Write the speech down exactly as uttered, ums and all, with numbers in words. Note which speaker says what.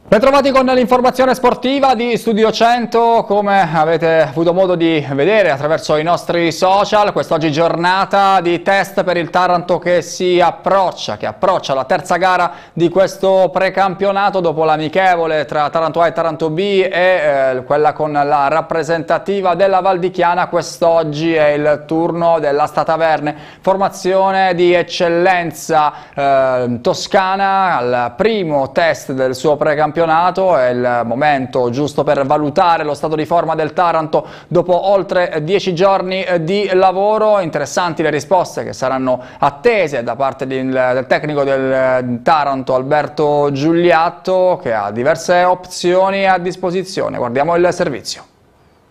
Speaker 1: Bentrovati con l'informazione sportiva di Studio cento. Come avete avuto modo di vedere attraverso i nostri social, quest'oggi giornata di test per il Taranto che si approccia, che approccia la terza gara di questo precampionato dopo l'amichevole tra Taranto A e Taranto B e eh, quella con la rappresentativa della Val di Chiana. Quest'oggi è il turno dell'Asta Taverne, formazione di eccellenza eh, toscana al primo test del suo precampionato. È il momento giusto per valutare lo stato di forma del Taranto dopo oltre dieci giorni di lavoro. Interessanti le risposte che saranno attese da parte del, del tecnico del Taranto Alberto Giuliatto, che ha diverse opzioni a disposizione. Guardiamo il servizio.